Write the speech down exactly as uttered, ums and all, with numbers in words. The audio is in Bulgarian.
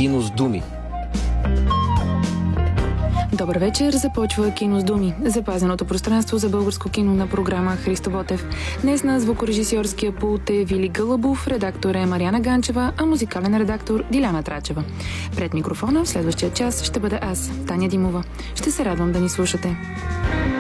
Кино с думи. Добър вечер, започва Кино с думи. Запазеното пространство за българско кино на програма Христо Ботев. Днес на звукорежисьорския пулт е Вили Гълъбов, редактор е Мариана Ганчева, а музикален редактор Диляна Трачева. Пред микрофона в следващия час ще бъда аз, Таня Димова. Ще се радвам да ни слушате.